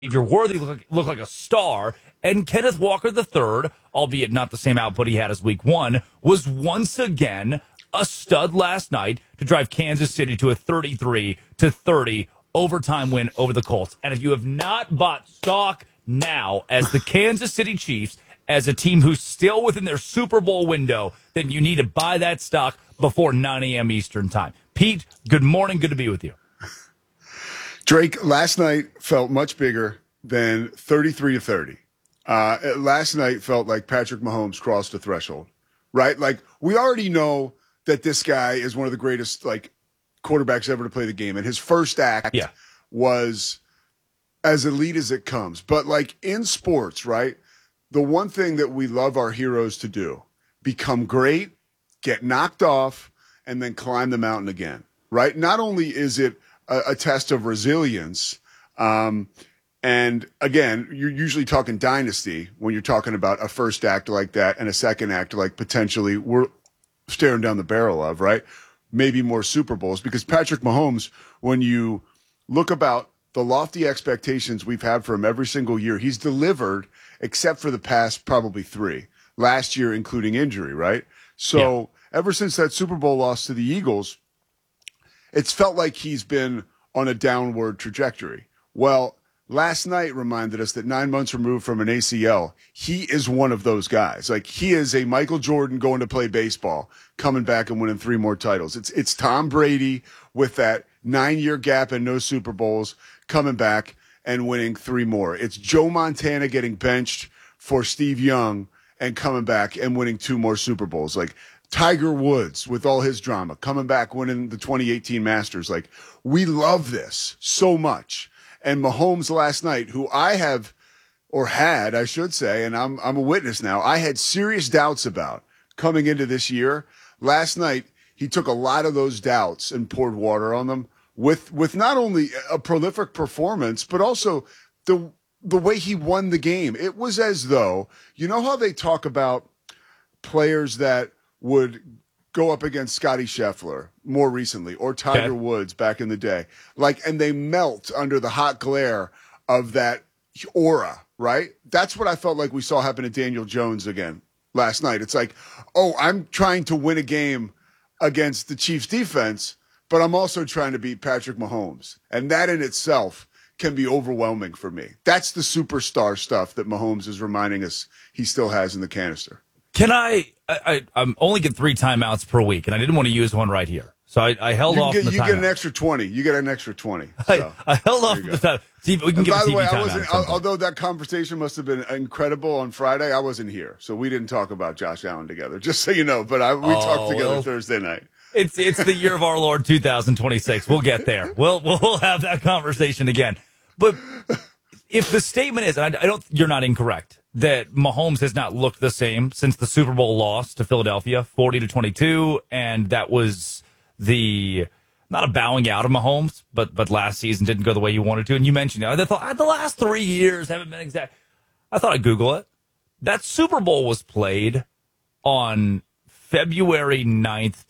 Xavier Worthy look like a star, and Kenneth Walker III, albeit not the same output he had as week one, was once again a stud last night to drive Kansas City to a 33-30 overtime win over the Colts. And if you have not bought stock now as the Kansas City Chiefs, as a team who's still within their Super Bowl window, then you need to buy that stock before 9 a.m. Eastern time. Pete, good morning. Good to be with you. Drake, last night felt much bigger than 33-30. Last night felt like Patrick Mahomes crossed a threshold, right? Like, we already know that this guy is one of the greatest, quarterbacks ever to play the game. And his first act was as elite as it comes. But, in sports, right, the one thing that we love our heroes to do, become great, get knocked off, and then climb the mountain again, right? Not only is it a test of resilience. And again, you're usually talking dynasty when you're talking about a first act like that and a second act like potentially we're staring down the barrel of, right? Maybe more Super Bowls, because Patrick Mahomes, when you look about the lofty expectations we've had for him every single year, he's delivered except for the past probably three, last year including injury, right? So ever since that Super Bowl loss to the Eagles, it's felt like he's been on a downward trajectory. Well, last night reminded us that 9 months removed from an ACL, he is one of those guys. He is a Michael Jordan going to play baseball, coming back and winning 3 more titles. It's Tom Brady with that 9-year gap and no Super Bowls, coming back and winning 3 more. It's Joe Montana getting benched for Steve Young and coming back and winning 2 more Super Bowls. Tiger Woods with all his drama, coming back, winning the 2018 Masters. We love this so much. And Mahomes last night, who I have, or had, I should say, and I'm a witness now, I had serious doubts about coming into this year. Last night, he took a lot of those doubts and poured water on them with not only a prolific performance, but also the way he won the game. It was as though, you know how they talk about players that would go up against Scotty Scheffler more recently, or Tiger Woods back in the day, and they melt under the hot glare of that aura, right? That's what I felt like we saw happen to Daniel Jones again last night. It's I'm trying to win a game against the Chiefs defense, but I'm also trying to beat Patrick Mahomes. And that in itself can be overwhelming for me. That's the superstar stuff that Mahomes is reminding us he still has in the canister. Can I'm only get 3 timeouts per week, and I didn't want to use one right here. So I held off. You get an extra 20. You get an extra 20. So. I held off the time. See, we can give by the way, timeout although that conversation must have been incredible on Friday, I wasn't here. So we didn't talk about Josh Allen together, just so you know. But we talked together Thursday night. It's the year of our Lord 2026. We'll get there. We'll have that conversation again. But if the statement is, and you're not incorrect, that Mahomes has not looked the same since the Super Bowl loss to Philadelphia, 40-22, and that was not a bowing out of Mahomes, but last season didn't go the way you wanted to. And you mentioned it. I thought the last 3 years haven't been exact. I thought I'd Google it. That Super Bowl was played on February 9th,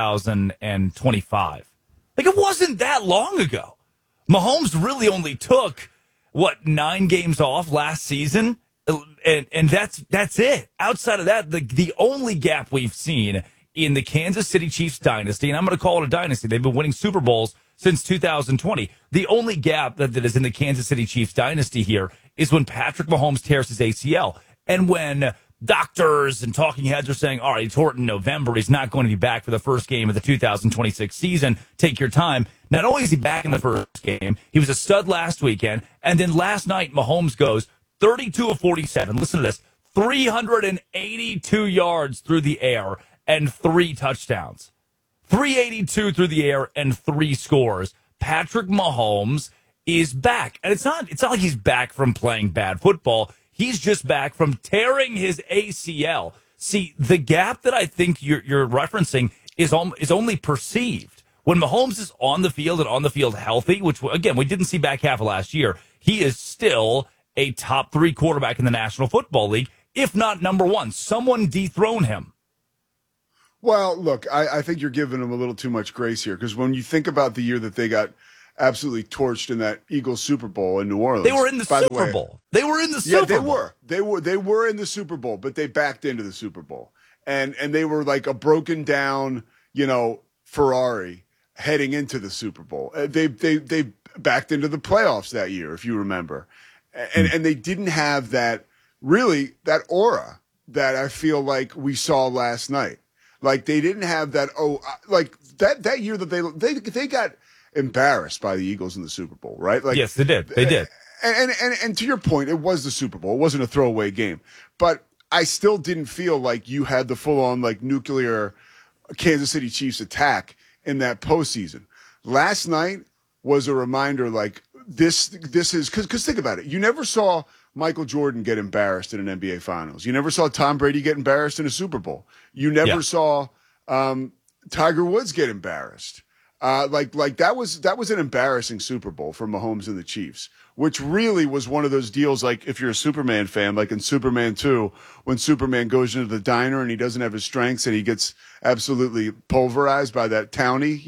2025. It wasn't that long ago. Mahomes really only took, 9 games off last season? And that's it. Outside of that, the only gap we've seen in the Kansas City Chiefs dynasty, and I'm going to call it a dynasty, they've been winning Super Bowls since 2020. The only gap that is in the Kansas City Chiefs dynasty here is when Patrick Mahomes tears his ACL. And when doctors and talking heads are saying, all right, he tore it in November, he's not going to be back for the first game of the 2026 season, take your time. Not only is he back in the first game, he was a stud last weekend, and then last night Mahomes goes 32 of 47. Listen to this. 382 yards through the air and 3 touchdowns. 382 through the air and 3 scores. Patrick Mahomes is back. And it's not like he's back from playing bad football. He's just back from tearing his ACL. See, the gap that I think you're referencing is only perceived. When Mahomes is on the field and on the field healthy, which, again, we didn't see back half of last year, he is still a top 3 quarterback in the National Football League, if not number 1. Someone dethrone him. Well, look, I think you're giving him a little too much grace here, because when you think about the year that they got absolutely torched in that Eagles Super Bowl in New Orleans. They were in the By Super Bowl. They were in the Super Bowl. They were in the Super Bowl, but they backed into the Super Bowl. And they were like a broken down, Ferrari heading into the Super Bowl. They backed into the playoffs that year, if you remember. And they didn't have that aura that I feel like we saw last night. Like they didn't have that. That year that they got embarrassed by the Eagles in the Super Bowl, right? Like yes, they did. They did. And to your point, it was the Super Bowl. It wasn't a throwaway game, but I still didn't feel like you had the full on like nuclear Kansas City Chiefs attack in that postseason. Last night was a reminder like this is because think about it. You never saw Michael Jordan get embarrassed in an NBA Finals. You never saw Tom Brady get embarrassed in a Super Bowl. You never saw Tiger Woods get embarrassed. Like that was an embarrassing Super Bowl for Mahomes and the Chiefs, which really was one of those deals. Like if you're a Superman fan, like in Superman 2, when Superman goes into the diner and he doesn't have his strengths and he gets absolutely pulverized by that townie,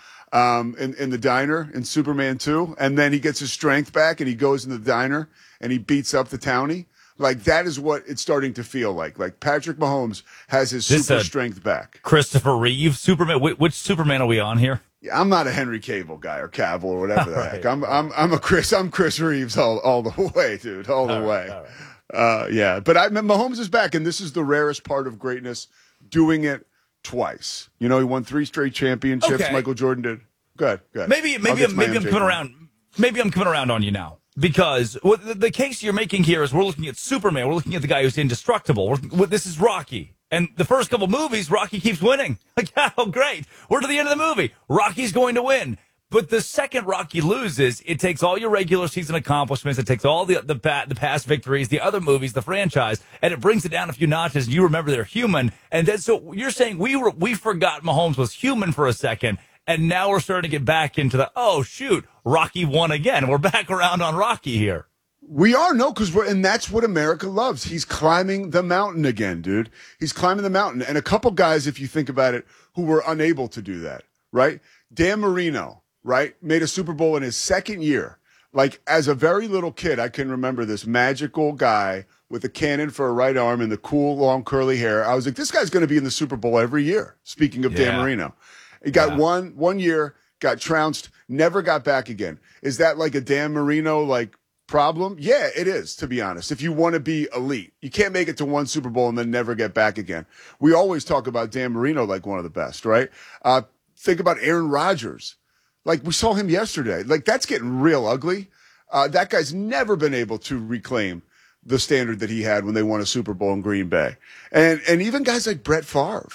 in the diner in Superman 2, and then he gets his strength back and he goes in the diner and he beats up the townie. Like that is what it's starting to feel like. Like Patrick Mahomes has his super strength back. Christopher Reeve, Superman. Which Superman are we on here? Yeah, I'm not a Henry Cavill guy or Cavill or whatever the heck. I'm Chris Reeves all the way, dude, all the way. Right. But Mahomes is back, and this is the rarest part of greatness, doing it twice. He won 3 straight championships. Okay. Michael Jordan did. Go ahead. Maybe I'm coming around. Maybe I'm coming around on you now. Because the case you're making here is we're looking at Superman. We're looking at the guy who's indestructible. This is Rocky. And the first couple movies, Rocky keeps winning. Like, oh, great. We're to the end of the movie. Rocky's going to win. But the second Rocky loses, it takes all your regular season accomplishments. It takes all the past victories, the other movies, the franchise, and it brings it down a few notches. And you remember they're human. And then so you're saying we forgot Mahomes was human for a second. And now we're starting to get back into Rocky won again. We're back around on Rocky here. We are, and that's what America loves. He's climbing the mountain again, dude. He's climbing the mountain. And a couple guys, if you think about it, who were unable to do that, right? Dan Marino, right? Made a Super Bowl in his second year. Like, as a very little kid, I can remember this magical guy with a cannon for a right arm and the cool, long, curly hair. I was like, this guy's going to be in the Super Bowl every year. Speaking of Dan Marino. He got one year, got trounced, never got back again. Is that like a Dan Marino problem? Yeah, it is, to be honest. If you want to be elite, you can't make it to one Super Bowl and then never get back again. We always talk about Dan Marino like one of the best, right? Think about Aaron Rodgers. Like we saw him yesterday. Like that's getting real ugly. That guy's never been able to reclaim the standard that he had when they won a Super Bowl in Green Bay. And even guys like Brett Favre,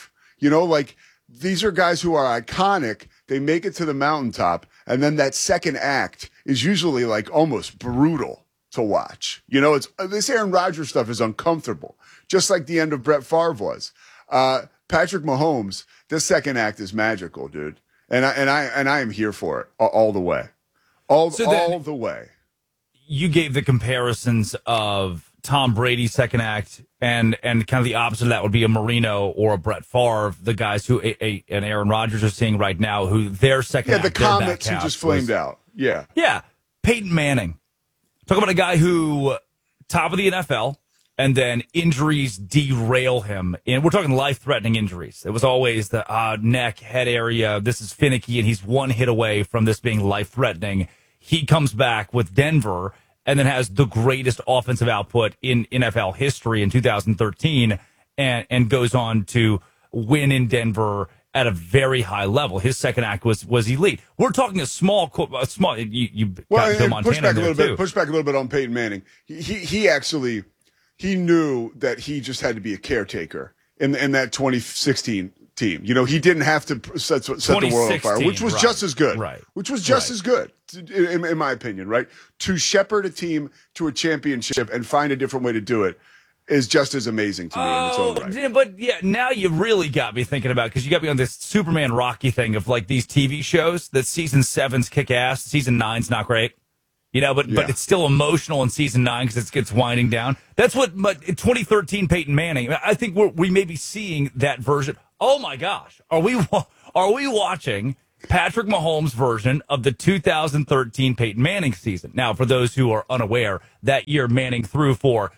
these are guys who are iconic. They make it to the mountaintop, and then that second act is usually like almost brutal to watch. This Aaron Rodgers stuff is uncomfortable, just like the end of Brett Favre was. Patrick Mahomes, this second act is magical, dude, and I am here for it all the way, all the way. You gave the comparisons of Tom Brady's second act and kind of the opposite of that would be a Marino or a Brett Favre, the guys who and Aaron Rodgers are seeing right now, who their second act, the Comets who just flamed out. Yeah. Peyton Manning. Talk about a guy who top of the NFL and then injuries derail him. And we're talking life-threatening injuries. It was always the neck, head area. This is finicky, and he's one hit away from this being life-threatening. He comes back with Denver and then has the greatest offensive output in NFL history in 2013 and goes on to win in Denver at a very high level. His second act was elite. We're talking a small you got Joe Montana push back a little bit on Peyton Manning. He knew that he just had to be a caretaker in that 2016 team. He didn't have to set the world on fire, which was just as good. Right. Which was just as good, in my opinion, right? To shepherd a team to a championship and find a different way to do it is just as amazing to me in its own right. But yeah, now you really got me thinking about, because you got me on this Superman Rocky thing of like these TV shows that season 7's kick ass, season 9's not great. But it's still emotional in season 9 because it's winding down. That's what 2013 Peyton Manning. I think we may be seeing that version. Oh my gosh, are we watching Patrick Mahomes' version of the 2013 Peyton Manning season. Now, for those who are unaware, that year Manning threw for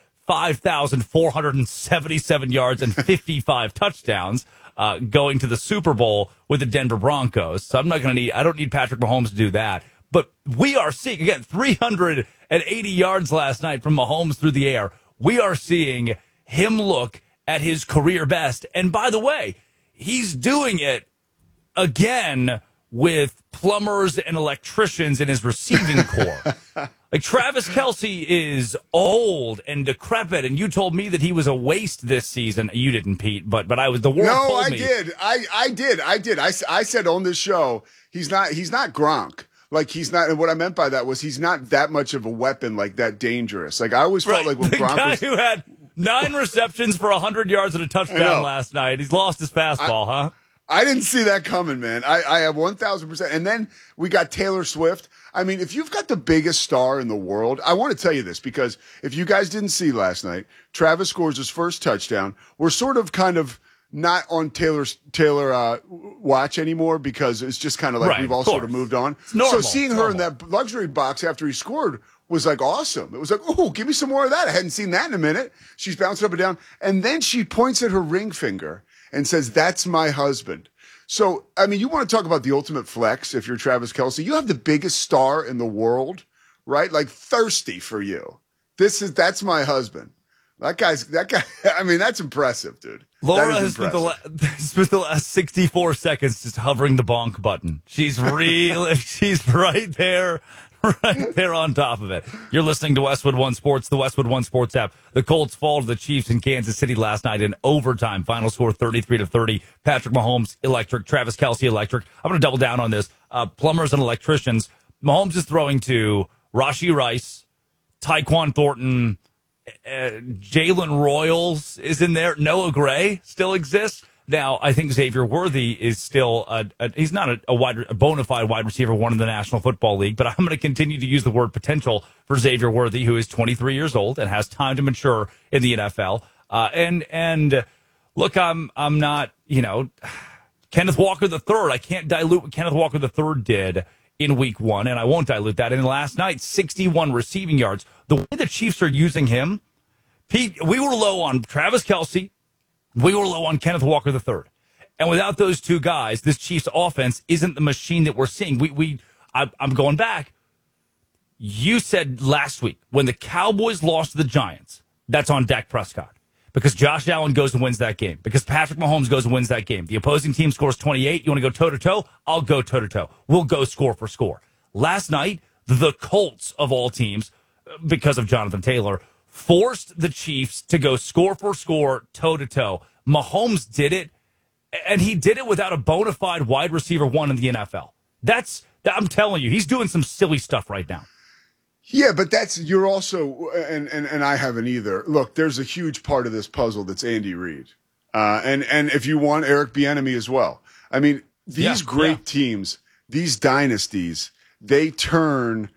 5,477 yards and 55 touchdowns, going to the Super Bowl with the Denver Broncos. So I don't need Patrick Mahomes to do that. But we are seeing, again, 380 yards last night from Mahomes through the air. We are seeing him look at his career best. And by the way, he's doing it again with plumbers and electricians in his receiving corps. Like, Travis Kelce is old and decrepit, and you told me that he was a waste this season. You didn't, Pete, but the world told me. No, I did. I did. I said on this show, he's not Gronk. Like, he's not, and what I meant by that was he's not that much of a weapon, like that dangerous. Like, I always felt like when Gronk guy who had 9 receptions for 100 yards and a touchdown last night, he's lost his fastball, huh? I didn't see that coming, man. I have 1,000%. And then we got Taylor Swift. I mean, if you've got the biggest star in the world, I want to tell you this, because if you guys didn't see last night, Travis scores his first touchdown. We're sort of kind of not on Taylor watch anymore, because it's just kind of like we've all sort of moved on. So seeing her in that luxury box after he scored was like awesome. It was like, oh, give me some more of that. I hadn't seen that in a minute. She's bouncing up and down. And then she points at her ring finger and says, "That's my husband." So, I mean, you want to talk about the ultimate flex if you're Travis Kelce. You have the biggest star in the world, right? Like, thirsty for you. That's my husband. That guy, I mean, that's impressive, dude. Laura has spent the last 64 seconds just hovering the bonk button. She's right there. Right there on top of it. You're listening to Westwood One Sports, the Westwood One Sports app. The Colts fall to the Chiefs in Kansas City last night in overtime. Final score 33-30. Patrick Mahomes electric. Travis Kelce electric. I'm going to double down on this. Plumbers and electricians. Mahomes is throwing to Rashee Rice, Tyquan Thornton, Jalen Royals is in there. Noah Gray still exists. Now, I think Xavier Worthy is still he's not a bona fide wide receiver one in the National Football League, but I'm going to continue to use the word potential for Xavier Worthy, who is 23 years old and has time to mature in the NFL. And look, I'm not, Kenneth Walker III. I can't dilute what Kenneth Walker III did in week 1, and I won't dilute that. And last night, 61 receiving yards. The way the Chiefs are using him, Pete, we were low on Travis Kelce. We were low on Kenneth Walker III. And without those two guys, this Chiefs offense isn't the machine that we're seeing. I'm going back. You said last week, when the Cowboys lost to the Giants, that's on Dak Prescott. Because Josh Allen goes and wins that game. Because Patrick Mahomes goes and wins that game. The opposing team scores 28. You want to go toe-to-toe? I'll go toe-to-toe. We'll go score for score. Last night, the Colts, of all teams, because of Jonathan Taylor, forced the Chiefs to go score for score, toe-to-toe. Mahomes did it, and he did it without a bona fide wide receiver one in the NFL. I'm telling you, he's doing some silly stuff right now. Yeah, but you're also, and I haven't either. Look, there's a huge part of this puzzle that's Andy Reid. And if you want, Eric Bieniemy as well. I mean, these great teams, these dynasties, they turn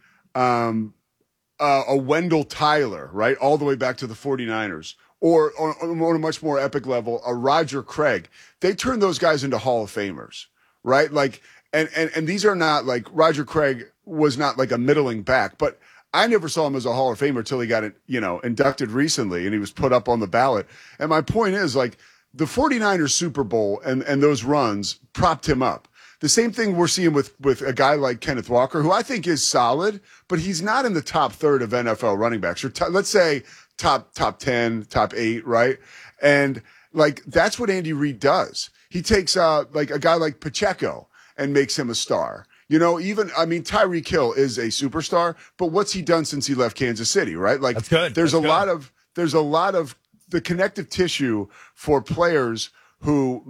a Wendell Tyler, right, all the way back to the 49ers, or on a much more epic level, a Roger Craig. They turn those guys into Hall of Famers, right? Like, and these are not like, Roger Craig was not like a middling back, but I never saw him as a Hall of Famer till he got inducted recently and he was put up on the ballot. And my point is, like, the 49ers Super Bowl and those runs propped him up. The same thing we're seeing with a guy like Kenneth Walker, who I think is solid, but he's not in the top third of NFL running backs, or let's say top 10, top 8, right? And like, that's what Andy Reid does. He takes like a guy like Pacheco and makes him a star. Tyreek Hill is a superstar, but what's he done since he left Kansas City, right? Like, that's good. There's a lot of the connective tissue for players who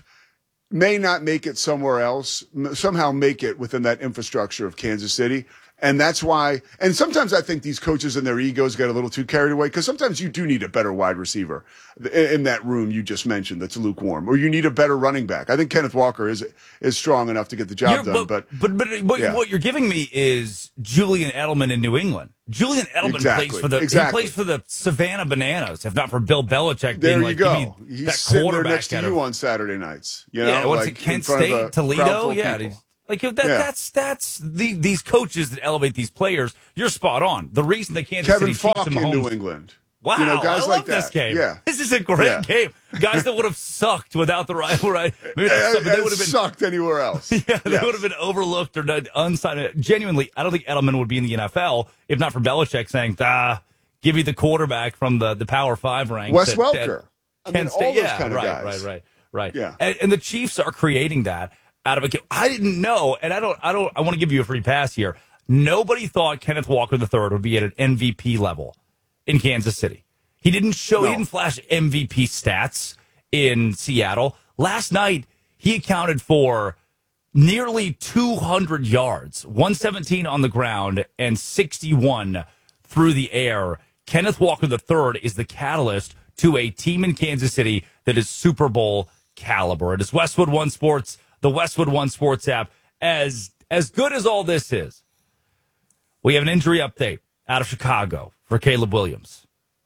may not make it somewhere else, somehow make it within that infrastructure of Kansas City. And that's why, and sometimes I think these coaches and their egos get a little too carried away because sometimes you do need a better wide receiver in that room you just mentioned that's lukewarm, or you need a better running back. I think Kenneth Walker is strong enough to get the job done. But what you're giving me is Julian Edelman in New England. Julian Edelman plays for the Savannah Bananas, if not for Bill Belichick. There being you go. Give me He's that sitting there next to you on Saturday nights. You know, what's it, Kent State, Toledo? Yeah. That's these coaches that elevate these players. You're spot on. The reason they can't Kevin Falk in New England. Wow, guys I love this game. Yeah. This is a great game. Guys that would have sucked without the right. Maybe they would have been sucked anywhere else. Yeah, they would have been overlooked or unsigned. Genuinely, I don't think Edelman would be in the NFL if not for Belichick saying, give me the quarterback from the Power 5 ranks. Wes Welker. Kent State. Yeah, kind of guys. Right. Yeah. And the Chiefs are creating that out of a game. I didn't know, and I want to give you a free pass here. Nobody thought Kenneth Walker III would be at an MVP level in Kansas City. He didn't flash MVP stats in Seattle. Last night, he accounted for nearly 200 yards, 117 on the ground and 61 through the air. Kenneth Walker III is the catalyst to a team in Kansas City that is Super Bowl caliber. It is Westwood One Sports, the Westwood One Sports app. As good as all this is, we have an injury update out of Chicago for Caleb Williams.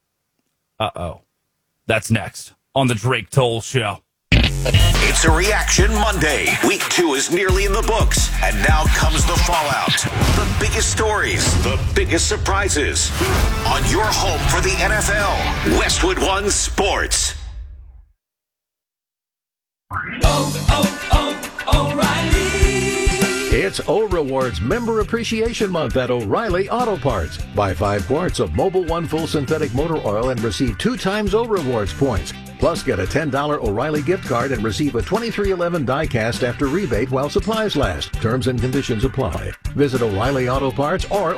That's next on the Drake Toll Show. It's a Reaction Monday. Week 2 is nearly in the books, and now comes the fallout. The biggest stories, the biggest surprises. On your home for the NFL, Westwood One Sports. O'Reilly. It's O-Rewards Member Appreciation Month at O'Reilly Auto Parts. Buy 5 quarts of Mobil 1 Full Synthetic Motor Oil and receive 2 times O-Rewards points. Plus, get a $10 O'Reilly gift card and receive a 2311 die-cast after rebate while supplies last. Terms and conditions apply. Visit O'Reilly Auto Parts or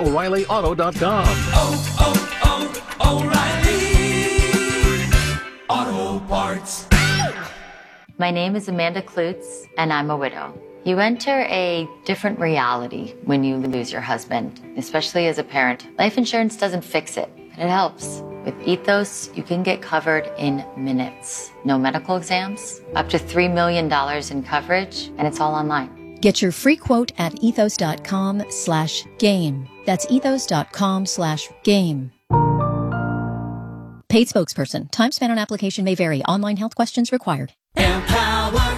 O'Reilly Auto Parts. My name is Amanda Klutz, and I'm a widow. You enter a different reality when you lose your husband, especially as a parent. Life insurance doesn't fix it, but it helps. With Ethos, you can get covered in minutes. No medical exams, up to $3 million in coverage, and it's all online. Get your free quote at ethos.com/game. That's ethos.com/game. Paid spokesperson. Time spent on application may vary. Online health questions required. Empower.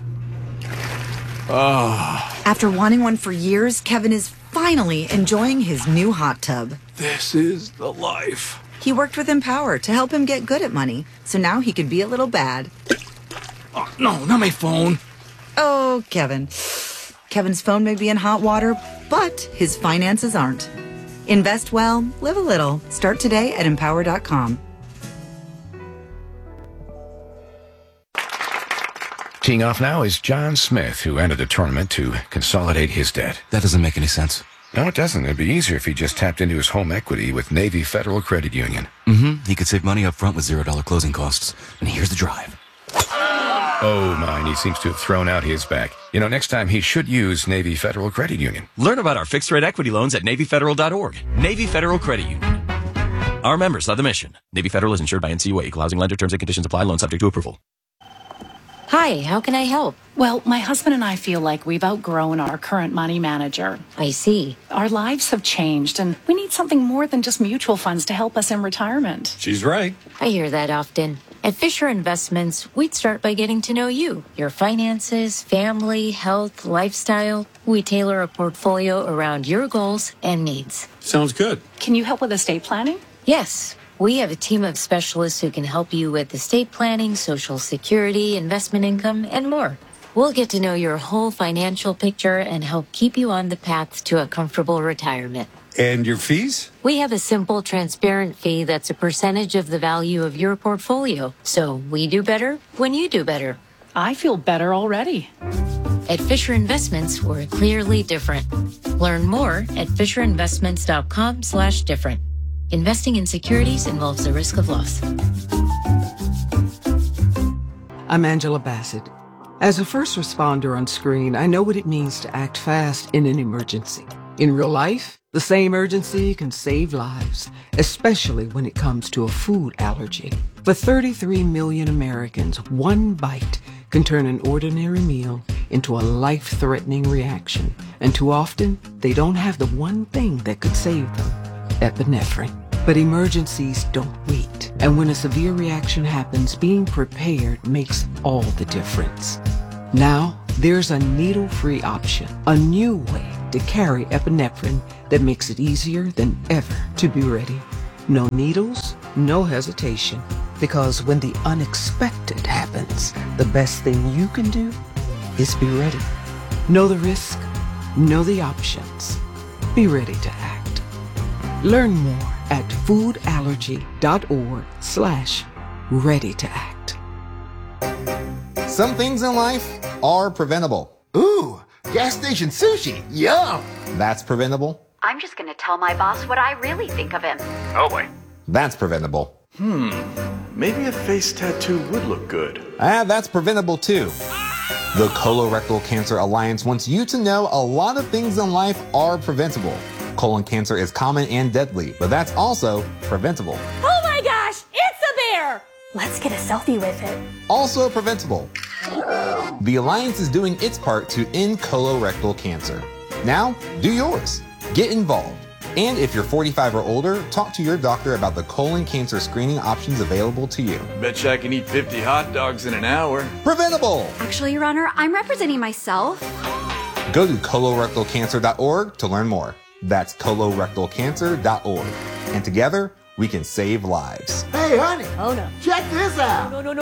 After wanting one for years, Kevin is finally enjoying his new hot tub. This is the life. He worked with Empower to help him get good at money, so now he can be a little bad. Oh, no, not my phone. Oh, Kevin. Kevin's phone may be in hot water, but his finances aren't. Invest well, live a little. Start today at Empower.com. Teeing off now is John Smith, who entered the tournament to consolidate his debt. That doesn't make any sense. No, it doesn't. It'd be easier if he just tapped into his home equity with Navy Federal Credit Union. He could save money up front with $0 closing costs. And here's the drive. Oh, mine. He seems to have thrown out his back. You know, next time he should use Navy Federal Credit Union. Learn about our fixed-rate equity loans at NavyFederal.org. Navy Federal Credit Union. Our members love the mission. Navy Federal is insured by NCUA. Equal housing lender. Terms and conditions apply. Loan subject to approval. Hi, how can I help? Well, my husband and I feel like we've outgrown our current money manager. I see. Our lives have changed, and we need something more than just mutual funds to help us in retirement. She's right. I hear that often. At Fisher Investments, we'd start by getting to know you, your finances, family, health, lifestyle. We tailor a portfolio around your goals and needs. Sounds good. Can you help with estate planning? Yes. We have a team of specialists who can help you with estate planning, Social Security, investment income, and more. We'll get to know your whole financial picture and help keep you on the path to a comfortable retirement. And your fees? We have a simple, transparent fee that's a percentage of the value of your portfolio. So we do better when you do better. I feel better already. At Fisher Investments, we're clearly different. Learn more at FisherInvestments.com/different. Investing in securities involves the risk of loss. I'm Angela Bassett. As a first responder on screen, I know what it means to act fast in an emergency. In real life, the same urgency can save lives, especially when it comes to a food allergy. For 33 million Americans, one bite can turn an ordinary meal into a life-threatening reaction. And too often, they don't have the one thing that could save them, epinephrine. But emergencies don't wait. And when a severe reaction happens, being prepared makes all the difference. Now, there's a needle-free option, a new way to carry epinephrine that makes it easier than ever to be ready. No needles, no hesitation. Because when the unexpected happens, the best thing you can do is be ready. Know the risk, know the options. Be ready to act. Learn more at foodallergy.org/ready to act. Some things in life are preventable. Ooh, gas station sushi. Yum. That's preventable. I'm just going to tell my boss what I really think of him. Oh boy. That's preventable. Maybe a face tattoo would look good. That's preventable too. The Colorectal Cancer Alliance wants you to know a lot of things in life are preventable. Colon cancer is common and deadly, but that's also preventable. Oh my gosh, it's a bear! Let's get a selfie with it. Also preventable. The Alliance is doing its part to end colorectal cancer. Now, do yours. Get involved. And if you're 45 or older, talk to your doctor about the colon cancer screening options available to you. Betcha I can eat 50 hot dogs in an hour. Preventable! Actually, Your Honor, I'm representing myself. Go to colorectalcancer.org to learn more. That's colorectalcancer.org. And together, we can save lives. Hey, honey. Oh, no. Check this out. No.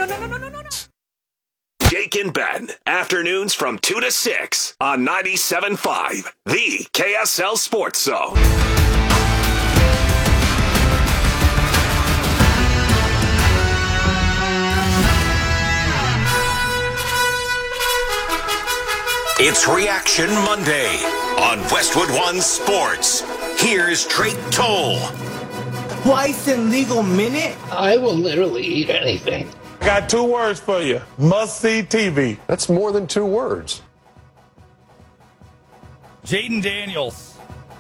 Jake and Ben, afternoons from 2 to 6 on 97.5, the KSL Sports Zone. It's Reaction Monday on Westwood One Sports. Here's Drake Toll. Twice in legal minute? I will literally eat anything. Got 2 words for you. Must-see TV. That's more than 2 words. Jaden Daniels.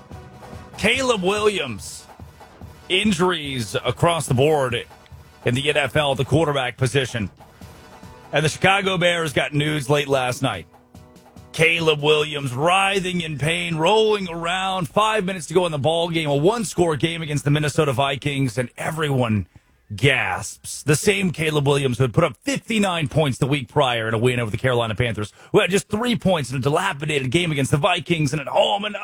Caleb Williams. Injuries across the board in the NFL, the quarterback position. And the Chicago Bears got news late last night. Caleb Williams writhing in pain, rolling around. 5 minutes to go in the ball game, a 1-score game against the Minnesota Vikings, and everyone gasps. The same Caleb Williams who had put up 59 points the week prior in a win over the Carolina Panthers, who had just 3 points in a dilapidated game against the Vikings and at home, and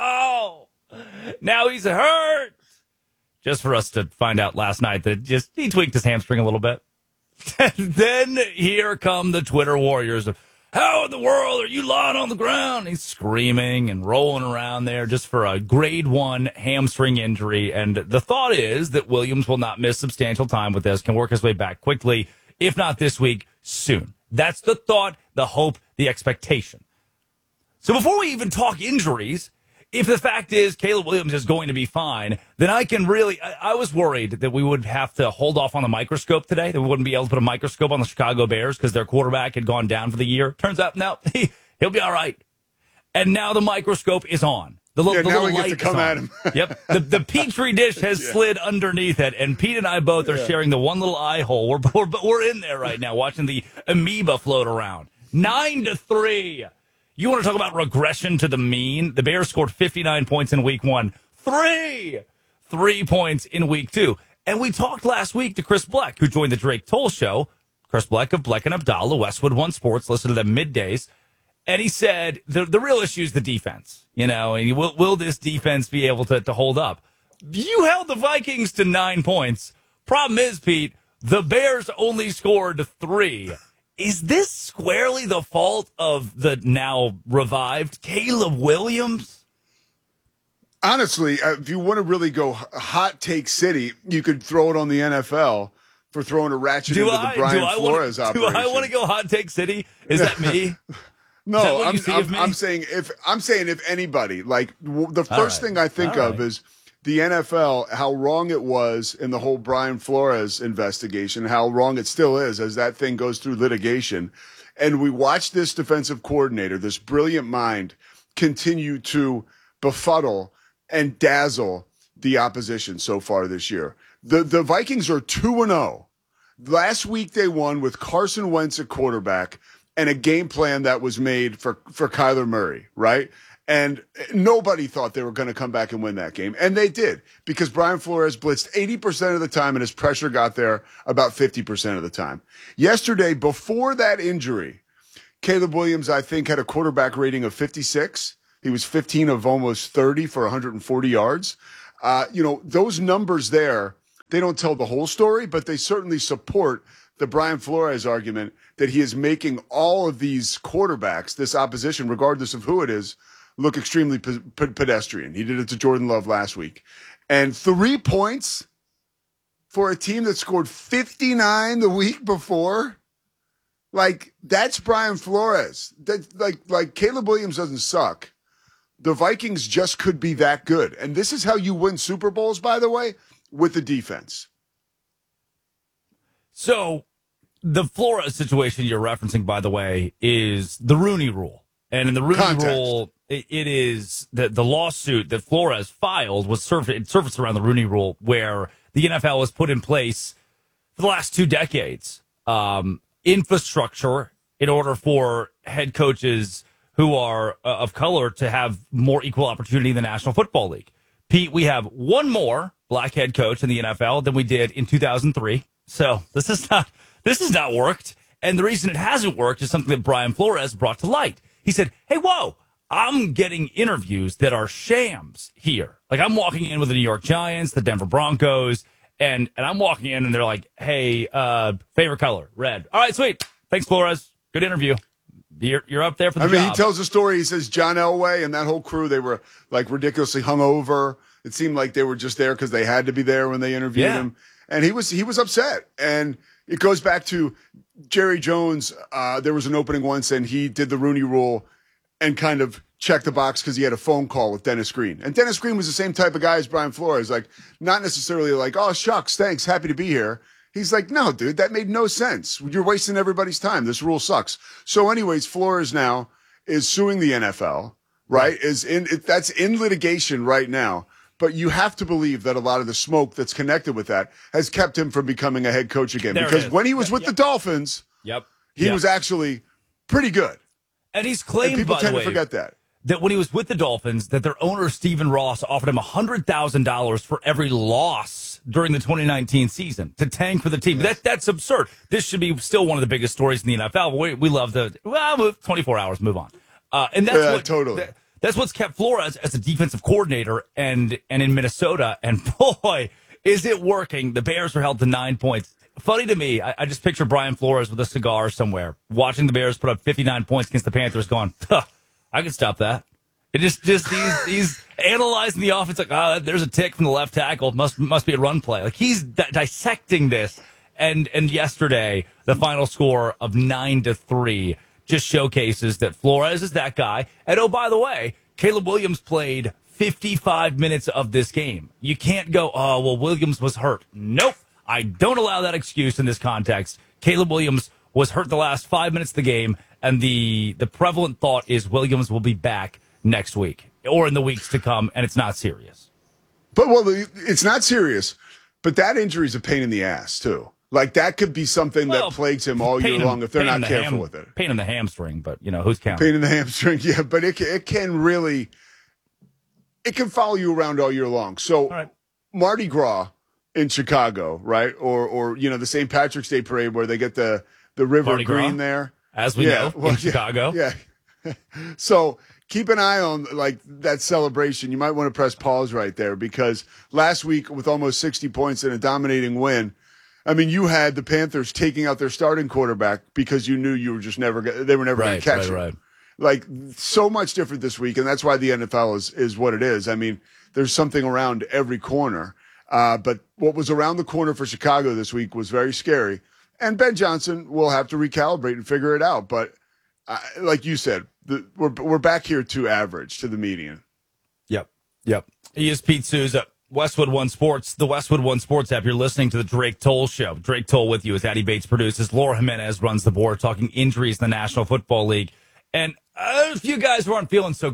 now he's hurt. Just for us to find out last night that he tweaked his hamstring a little bit. And then here come the Twitter warriors of, how in the world are you lying on the ground? He's screaming and rolling around there just for a grade 1 hamstring injury. And the thought is that Williams will not miss substantial time with this, can work his way back quickly, if not this week, soon. That's the thought, the hope, the expectation. So before we even talk injuries, if the fact is Caleb Williams is going to be fine, then I can really, I was worried that we would have to hold off on the microscope today, that we wouldn't be able to put a microscope on the Chicago Bears because their quarterback had gone down for the year. Turns out, no, he'll be all right. And now the microscope is on. The now little we get light to come is on. at him. Yep. The Petri dish has slid underneath it, and Pete and I both are sharing the one little eye hole. We're in there right now watching the amoeba float around. 9-3. You want to talk about regression to the mean? The Bears scored 59 points in week 1. 3 points in week 2. And we talked last week to Chris Bleck, who joined the Drake Toll Show. Chris Bleck of Bleck and Abdallah, Westwood One Sports, listen to them middays. And he said the real issue is the defense. You know, and will this defense be able to hold up? You held the Vikings to 9 points. Problem is, Pete, the Bears only scored 3. Is this squarely the fault of the now revived Caleb Williams? Honestly, if you want to really go hot take city, you could throw it on the NFL for throwing a ratchet into the Brian Flores operation. Do I want to go hot take city? Is that me? No, I'm saying if anybody, like the first thing I think of is the NFL, how wrong it was in the whole Brian Flores investigation, how wrong it still is as that thing goes through litigation. And we watch this defensive coordinator, this brilliant mind, continue to befuddle and dazzle the opposition so far this year. The Vikings are 2-0. Last week they won with Carson Wentz at quarterback and a game plan that was made for Kyler Murray, right? And nobody thought they were going to come back and win that game. And they did, because Brian Flores blitzed 80% of the time and his pressure got there about 50% of the time. Yesterday, before that injury, Caleb Williams, I think, had a quarterback rating of 56. He was 15 of almost 30 for 140 yards. Those numbers there, they don't tell the whole story, but they certainly support the Brian Flores argument that he is making all of these quarterbacks, this opposition, regardless of who it is, look extremely pedestrian. He did it to Jordan Love last week. And 3 points for a team that scored 59 the week before? Like, that's Brian Flores. Like Caleb Williams doesn't suck. The Vikings just could be that good. And this is how you win Super Bowls, by the way, with the defense. So the Flores situation you're referencing, by the way, is the Rooney Rule. And in the Rooney Rule, it is the lawsuit that Flores filed was surfaced around the Rooney Rule, where the NFL has put in place for the last 2 decades infrastructure in order for head coaches who are of color to have more equal opportunity in the National Football League. Pete, we have one more black head coach in the NFL than we did in 2003. So this is not worked. And the reason it hasn't worked is something that Brian Flores brought to light. He said, hey, whoa, I'm getting interviews that are shams here. Like, I'm walking in with the New York Giants, the Denver Broncos, and I'm walking in and they're like, hey, favorite color, red. All right, sweet. Thanks, Flores. Good interview. You're up there for the job. He tells a story. He says John Elway and that whole crew, they were like ridiculously hungover. It seemed like they were just there because they had to be there when they interviewed him. And he was upset. And it goes back to Jerry Jones. There was an opening once, and he did the Rooney Rule and kind of checked the box because he had a phone call with Dennis Green. And Dennis Green was the same type of guy as Brian Flores, like not necessarily like, oh, shucks, thanks, happy to be here. He's like, no, dude, that made no sense. You're wasting everybody's time. This rule sucks. So anyways, Flores now is suing the NFL, right? That's in litigation right now. But you have to believe that a lot of the smoke that's connected with that has kept him from becoming a head coach again. Because when he was with the Dolphins, he was actually pretty good. And he's claimed, people by tend the way, to forget that when he was with the Dolphins, that their owner, Stephen Ross, offered him $100,000 for every loss during the 2019 season to tank for the team. Yes. That's absurd. This should be still one of the biggest stories in the NFL. We love 24 hours, move on. And that's totally. That's what's kept Flores as a defensive coordinator and in Minnesota. And boy, is it working. The Bears are held to 9 points. Funny to me, I just picture Brian Flores with a cigar somewhere, watching the Bears put up 59 points against the Panthers, going, I can stop that. It just he's analyzing the offense like, there's a tick from the left tackle. Must be a run play. Like, he's dissecting this. And yesterday, the final score of 9-3 just showcases that Flores is that guy. And oh, by the way, Caleb Williams played 55 minutes of this game. You can't go, oh, well, Williams was hurt. Nope. I don't allow that excuse in this context. Caleb Williams was hurt the last 5 minutes of the game, and the prevalent thought is Williams will be back next week or in the weeks to come, and it's not serious. But, it's not serious, but that injury is a pain in the ass, too. Like, that could be something that plagues him all year long if they're not careful with it. Pain in the hamstring, but, who's counting? Pain in the hamstring, yeah, but it can really, it can follow you around all year long. So, Mardi Gras in Chicago, right? Or the St. Patrick's Day parade where they get the river Mardi green Gras, there. As we know, in Chicago. Yeah. So keep an eye on that celebration. You might want to press pause right there, because last week with almost 60 points and a dominating win, I mean, you had the Panthers taking out their starting quarterback because you knew you were just they were never going to catch him. Right. Like, so much different this week, and that's why the NFL is what it is. I mean, there's something around every corner. But what was around the corner for Chicago this week was very scary. And Ben Johnson will have to recalibrate and figure it out. But like you said, we're back here to average, to the median. Yep. He is Pete Souza, Westwood One Sports, the Westwood One Sports app. You're listening to the Drake Toll Show. Drake Toll with you as Addie Bates produces. Laura Jimenez runs the board, talking injuries in the National Football League. And a few guys who aren't feeling so good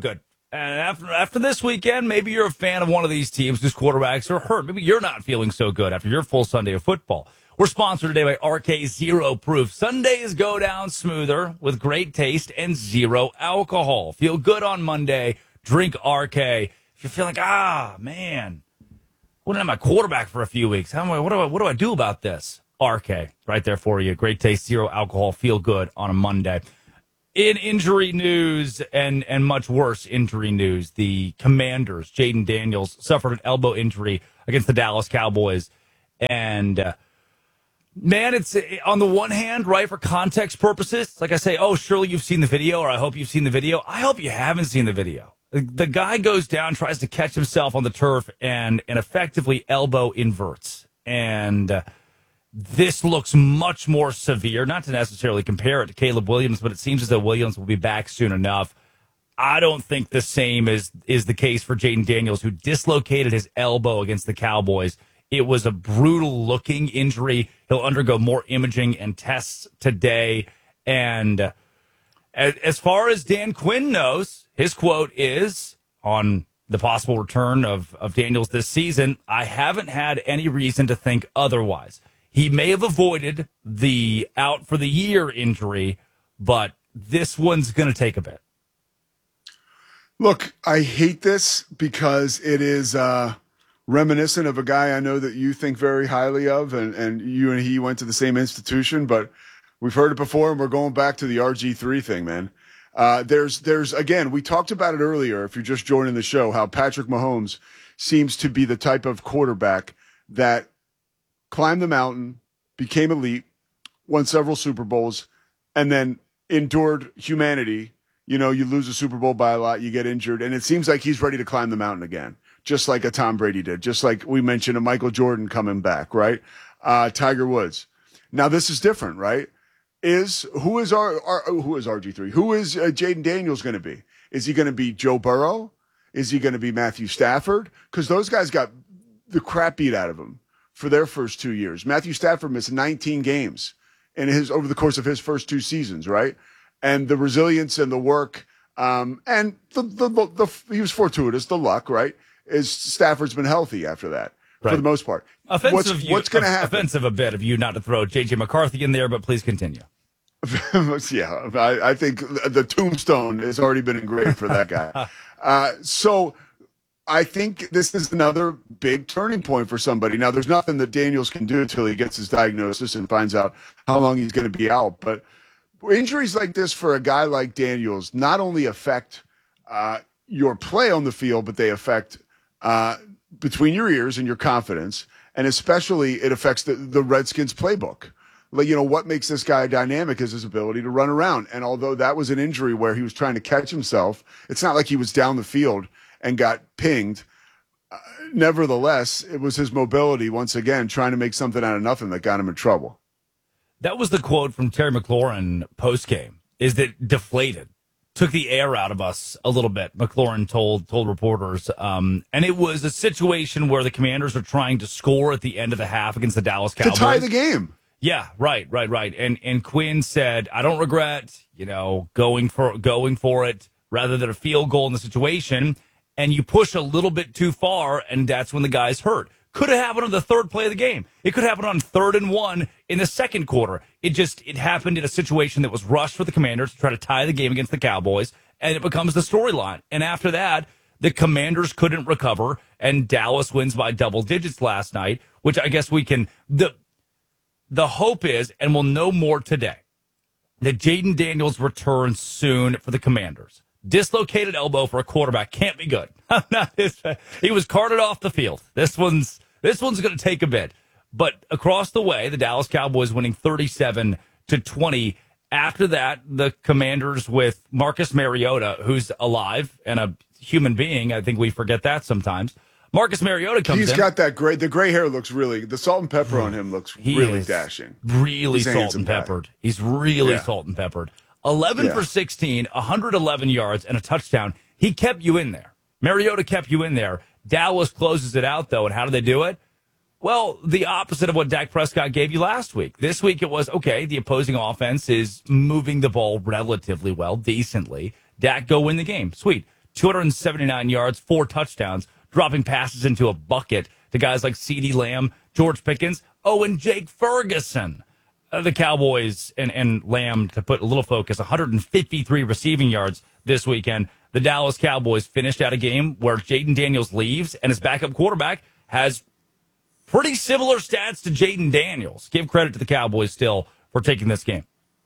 And after this weekend, maybe you're a fan of one of these teams whose quarterbacks are hurt. Maybe you're not feeling so good after your full Sunday of football. We're sponsored today by RK Zero Proof. Sundays go down smoother with great taste and zero alcohol. Feel good on Monday. Drink RK. If you're feeling, man, wouldn't have my quarterback for a few weeks. What do I do about this? RK, right there for you. Great taste, zero alcohol. Feel good on a Monday. In injury news and much worse injury news, the Commanders, Jaden Daniels, suffered an elbow injury against the Dallas Cowboys. And, man, it's on the one hand, right, for context purposes, like I say, surely you've seen the video, or I hope you've seen the video. I hope you haven't seen the video. The guy goes down, tries to catch himself on the turf, and effectively elbow inverts. And this looks much more severe, not to necessarily compare it to Caleb Williams, but it seems as though Williams will be back soon enough. I don't think the same is the case for Jaden Daniels, who dislocated his elbow against the Cowboys. It was a brutal-looking injury. He'll undergo more imaging and tests today. And as far as Dan Quinn knows, his quote is, on the possible return of Daniels this season, "I haven't had any reason to think otherwise." He may have avoided the out for the year injury, but this one's going to take a bit. Look, I hate this because it is reminiscent of a guy I know that you think very highly of, and you and he went to the same institution, but we've heard it before, and we're going back to the RG3 thing, man. There's again, we talked about it earlier, if you're just joining the show, how Patrick Mahomes seems to be the type of quarterback that climbed the mountain, became elite, won several Super Bowls, and then endured humanity. You know, you lose a Super Bowl by a lot, you get injured, and it seems like he's ready to climb the mountain again, just like a Tom Brady did, just like we mentioned a Michael Jordan coming back, right? Tiger Woods. Now this is different, right? Who is RG3? Who is Jaden Daniels going to be? Is he going to be Joe Burrow? Is he going to be Matthew Stafford? Because those guys got the crap beat out of them for their first 2 years. Matthew Stafford missed 19 games over the course of his first 2 seasons, right? And the resilience and the work, and he was fortuitous, the luck, right? Is Stafford's been healthy after that, right, for the most part. What's going to happen? Offensive a bit of you not to throw J.J. McCarthy in there, but please continue. Yeah, I think the tombstone has already been engraved for that guy. So I think this is another big turning point for somebody. Now, there's nothing that Daniels can do until he gets his diagnosis and finds out how long he's going to be out. But injuries like this for a guy like Daniels not only affect your play on the field, but they affect between your ears and your confidence. And especially it affects the Redskins playbook. Like, you know, what makes this guy dynamic is his ability to run around. And although that was an injury where he was trying to catch himself, it's not like he was down the field and got pinged. Nevertheless, it was his mobility, once again, trying to make something out of nothing that got him in trouble. That was the quote from Terry McLaurin postgame, is that deflated. Took the air out of us a little bit, McLaurin told reporters. And it was a situation where the Commanders are trying to score at the end of the half against the Dallas Cowboys. To tie the game. Yeah, right. And Quinn said, "I don't regret, going for it rather than a field goal in the situation." And you push a little bit too far, and that's when the guy's hurt. Could have happened on the third play of the game. It could happen on 3rd and 1 in the second quarter. It happened in a situation that was rushed for the Commanders to try to tie the game against the Cowboys, and it becomes the storyline. And after that, the Commanders couldn't recover, and Dallas wins by double digits last night, which I guess we can. The hope is, and we'll know more today, that Jaden Daniels returns soon for the Commanders. Dislocated elbow for a quarterback can't be good. He was carted off the field. This one's going to take a bit. But across the way, the Dallas Cowboys winning 37-20. After that, the Commanders with Marcus Mariota, who's alive and a human being. I think we forget that sometimes. Marcus Mariota comes in. He's got the gray hair looks the salt and pepper on him looks really dashing. Really salt and peppered. He's really salt and peppered. 11 for 16, 111 yards, and a touchdown. He kept you in there. Mariota kept you in there. Dallas closes it out, though, and how do they do it? Well, the opposite of what Dak Prescott gave you last week. This week it was, okay, the opposing offense is moving the ball relatively well, decently. Dak, go win the game. Sweet. 279 yards, 4 touchdowns, dropping passes into a bucket to guys like CeeDee Lamb, George Pickens, and Jake Ferguson. The Cowboys and Lamb, to put a little focus, 153 receiving yards this weekend. The Dallas Cowboys finished out a game where Jaden Daniels leaves, and his backup quarterback has pretty similar stats to Jaden Daniels. Give credit to the Cowboys still for taking this game.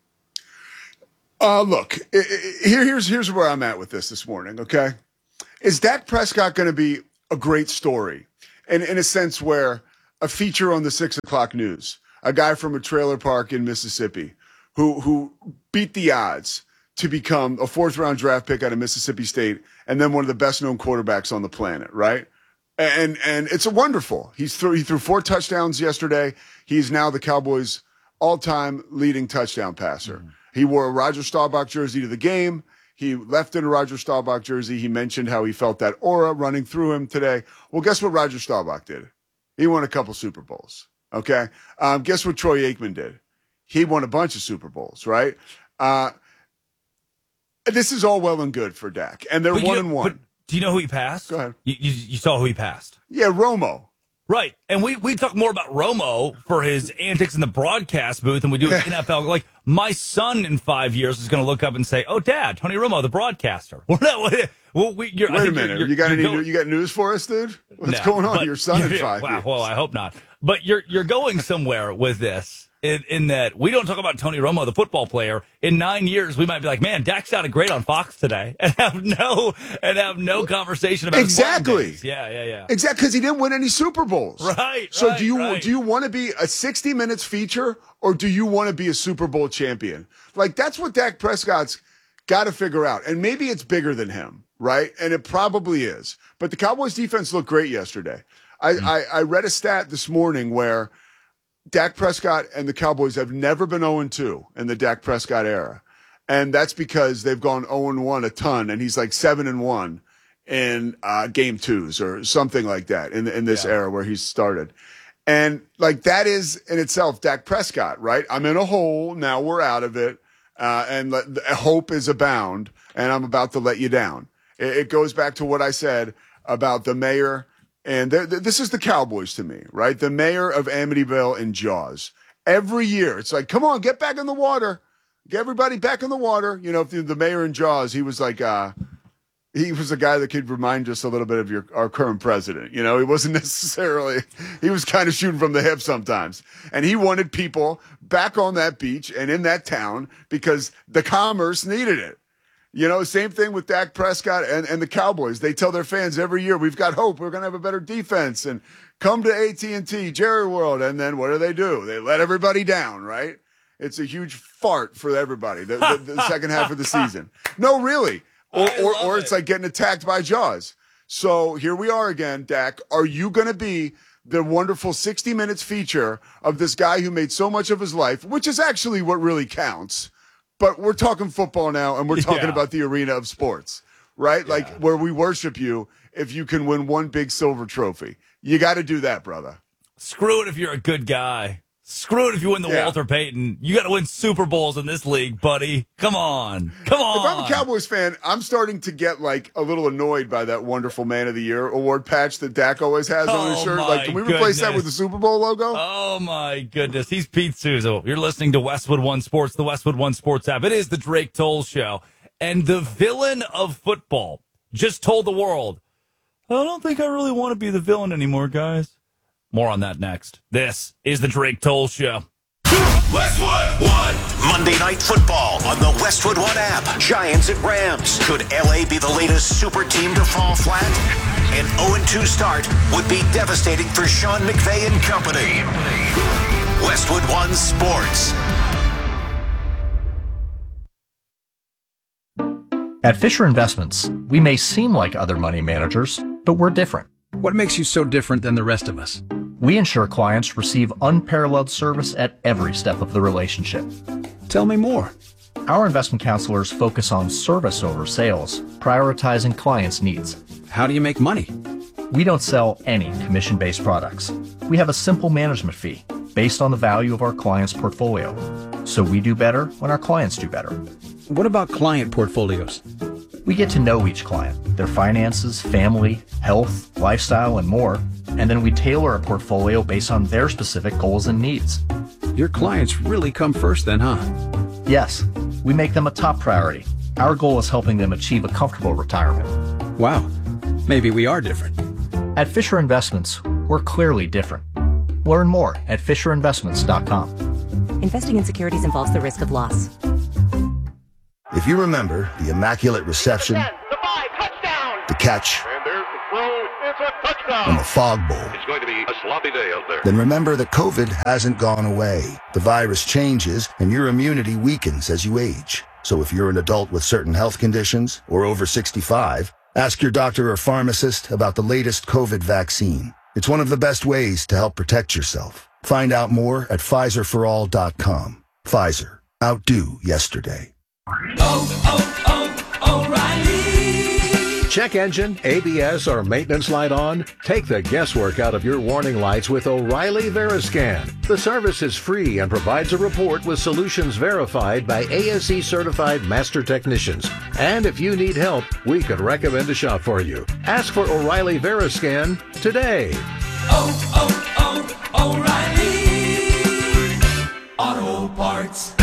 Look, here's where I'm at with this morning, okay? Is Dak Prescott going to be a great story? And in a sense where a feature on the 6 o'clock news, a guy from a trailer park in Mississippi who beat the odds to become a 4th-round draft pick out of Mississippi State and then one of the best-known quarterbacks on the planet, right? And it's wonderful. He threw 4 touchdowns yesterday. He's now the Cowboys' all-time leading touchdown passer. Mm-hmm. He wore a Roger Staubach jersey to the game. He left in a Roger Staubach jersey. He mentioned how he felt that aura running through him today. Well, guess what Roger Staubach did? He won a couple Super Bowls, okay? Guess what Troy Aikman did? He won a bunch of Super Bowls, right? This is all well and good for Dak, and they're 1-1. But do you know who he passed? Go ahead. You saw who he passed? Yeah, Romo. Right, and we talk more about Romo for his antics in the broadcast booth than we do in NFL. Like, my son in 5 years is going to look up and say, "Oh, Dad, Tony Romo, the broadcaster." Wait a minute, you got news for us, dude? What's going on? Your son in 5 years? Well, I hope not. But you're going somewhere with this. In that we don't talk about Tony Romo, the football player. In 9 years, we might be like, man, Dak sounded great on Fox today, and have no conversation about exactly. His yeah. Exactly, because he didn't win any Super Bowls. Right. So do you want to be a 60 minutes feature, or do you want to be a Super Bowl champion? Like, that's what Dak Prescott's got to figure out, and maybe it's bigger than him, right? And it probably is. But the Cowboys defense looked great yesterday. I read a stat this morning where Dak Prescott and the Cowboys have never been 0-2 in the Dak Prescott era. And that's because they've gone 0-1 a ton, and he's like 7-1 in game 2s or something like that in this era where he's started. And like, that is in itself Dak Prescott, right? I'm in a hole, now we're out of it, and hope is abound, and I'm about to let you down. It goes back to what I said about the mayor. And this is the Cowboys to me, right? The mayor of Amityville and Jaws. Every year, it's like, come on, get back in the water. Get everybody back in the water. You know, the mayor in Jaws, he was like, he was a guy that could remind us a little bit of our current president. You know, he wasn't necessarily, he was kind of shooting from the hip sometimes. And he wanted people back on that beach and in that town because the commerce needed it. You know, same thing with Dak Prescott and the Cowboys. They tell their fans every year, we've got hope. We're going to have a better defense. And come to AT&T, Jerry World. And then what do? They let everybody down, right? It's a huge fart for everybody, the second half of the season. No, really. Or it's like getting attacked by Jaws. So here we are again, Dak. Are you going to be the wonderful 60 Minutes feature of this guy who made so much of his life, which is actually what really counts? But we're talking football now, and we're talking about the arena of sports, right? Like, where we worship you if you can win one big silver trophy. You got to do that, brother. Screw it if you're a good guy. Screw it if you win the Walter Payton. You got to win Super Bowls in this league, buddy. Come on. If I'm a Cowboys fan, I'm starting to get, like, a little annoyed by that wonderful Man of the Year award patch that Dak always has on his shirt. Like, can we replace that with the Super Bowl logo? Oh, my goodness. He's Pete Souza. You're listening to Westwood One Sports, the Westwood One Sports app. It is the Drake Toll Show. And the villain of football just told the world, I don't think I really want to be the villain anymore, guys. More on that next. This is the Drake Toll Show. Westwood One. Monday Night Football on the Westwood One app. Giants at Rams. Could LA be the latest super team to fall flat? An 0-2 start would be devastating for Sean McVay and company. Westwood One Sports. At Fisher Investments, we may seem like other money managers, but we're different. What makes you so different than the rest of us? We ensure clients receive unparalleled service at every step of the relationship. Tell me more. Our investment counselors focus on service over sales, prioritizing clients' needs. How do you make money? We don't sell any commission-based products. We have a simple management fee based on the value of our clients' portfolio. So we do better when our clients do better. What about client portfolios? We get to know each client, their finances, family, health, lifestyle, and more, and then we tailor a portfolio based on their specific goals and needs. Your clients really come first then, huh? Yes, we make them a top priority. Our goal is helping them achieve a comfortable retirement. Wow, maybe we are different. At Fisher Investments, we're clearly different. Learn more at FisherInvestments.com. Investing in securities involves the risk of loss. If you remember the Immaculate Reception, the catch, and the Fog Bowl, It's going to be a sloppy day out there. then remember that COVID hasn't gone away. The virus changes and your immunity weakens as you age. So if you're an adult with certain health conditions or over 65, ask your doctor or pharmacist about the latest COVID vaccine. It's one of the best ways to help protect yourself. Find out more at PfizerForAll.com. Pfizer. Outdo yesterday. O'Reilly. Check engine, ABS, or maintenance light on? Take the guesswork out of your warning lights with O'Reilly Veriscan. The service is free and provides a report with solutions verified by ASE certified master technicians. And if you need help, we could recommend a shop for you. Ask for O'Reilly Veriscan today. O'Reilly Auto Parts.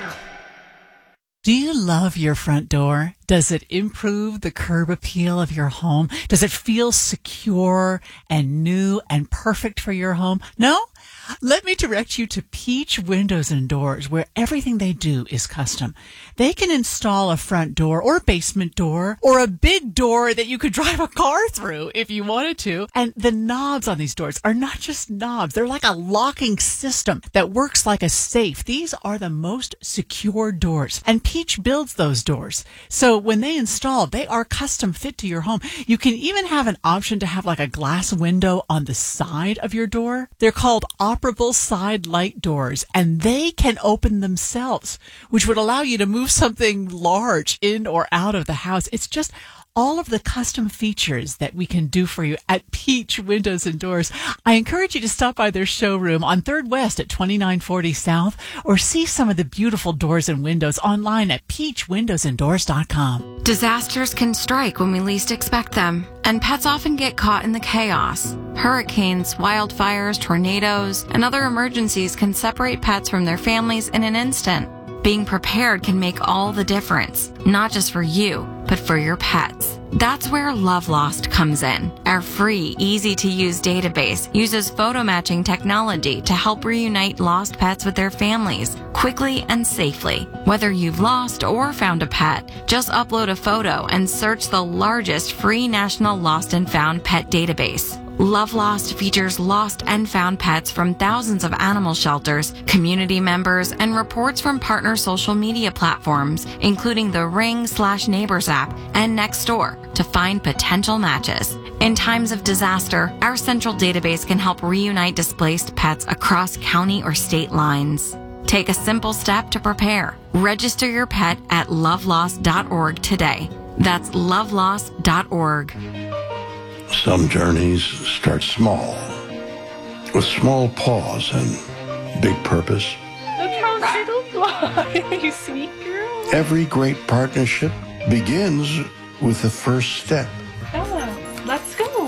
Do you love your front door? Does it improve the curb appeal of your home? Does it feel secure and new and perfect for your home? No? Let me direct you to Peach Windows and Doors, where everything they do is custom. They can install a front door or a basement door or a big door that you could drive a car through if you wanted to. And the knobs on these doors are not just knobs. They're like a locking system that works like a safe. These are the most secure doors, and Peach builds those doors. So when they install, they are custom fit to your home. You can even have an option to have like a glass window on the side of your door. They're called operable side light doors, and they can open themselves, which would allow you to move something large in or out of the house. It's just all of the custom features that we can do for you at Peach Windows and Doors. I encourage you to stop by their showroom on 3rd West at 2940 South, or see some of the beautiful doors and windows online at peachwindowsanddoors.com. Disasters can strike when we least expect them, and pets often get caught in the chaos. Hurricanes, wildfires, tornadoes, and other emergencies can separate pets from their families in an instant. Being prepared can make all the difference, not just for you, but for your pets. That's where Love Lost comes in. Our free, easy-to-use database uses photo matching technology to help reunite lost pets with their families quickly and safely. Whether you've lost or found a pet, just upload a photo and search the largest free national lost and found pet database. Love Lost features lost and found pets from thousands of animal shelters, community members, and reports from partner social media platforms, including the Ring/Neighbors app and Nextdoor, to find potential matches. In times of disaster, our central database can help reunite displaced pets across county or state lines. Take a simple step to prepare. Register your pet at lovelost.org today. That's lovelost.org. Some journeys start small, with small pause and big purpose. Look how little fly, you sweet girl. Every great partnership begins with the first step, Ella, let's go.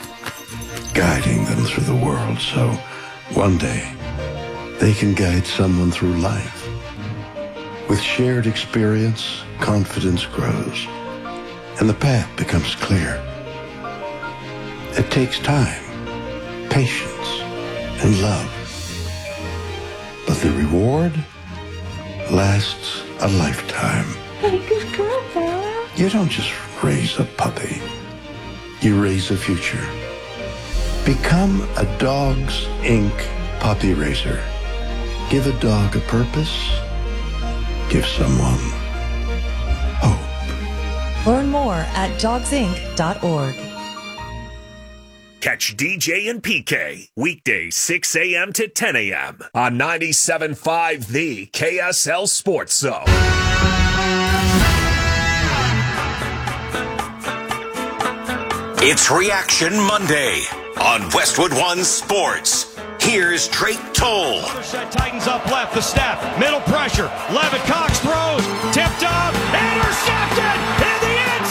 guiding them through the world so one day they can guide someone through life. With shared experience, confidence grows, and the path becomes clear. It takes time, patience, and love. But the reward lasts a lifetime. Hey, good girl, Bella. You don't just raise a puppy. You raise a future. Become a Dogs Inc. puppy raiser. Give a dog a purpose. Give someone hope. Learn more at dogsinc.org. Catch DJ and PK weekdays 6 a.m. to 10 a.m. on 97.5 The KSL Sports Zone. It's Reaction Monday on Westwood One Sports. Here's Drake Toll. Tightens up left, the snap, middle pressure. Levitt Cox throws, tipped up, intercepted in the end